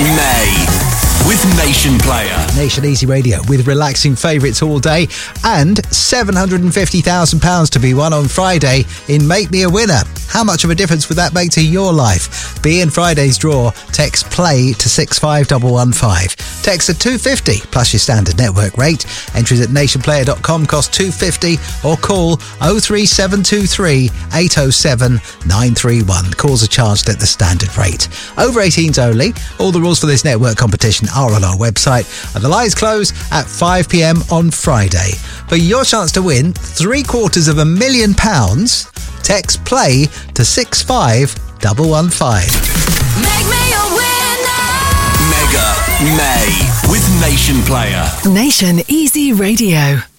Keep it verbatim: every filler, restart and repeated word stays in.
May with Nation Player. Nation Easy Radio with relaxing favourites all day and seven hundred fifty thousand pounds to be won on Friday in Make Me a Winner. How much of a difference would that make to your life? Be in Friday's draw. Text PLAY to six five one one five. Text at two fifty plus your standard network rate. Entries at nationplayer dot com cost two fifty or call oh three seven two three eight oh seven nine three one. Calls are charged at the standard rate. Over eighteens only. All the rules for this network competition are on our website and the lines close at five p.m. on Friday. For your chance to win three quarters of a million pounds, text PLAY to six five one one five. Make me a winner. Mega May with Nation Player. Nation Easy Radio.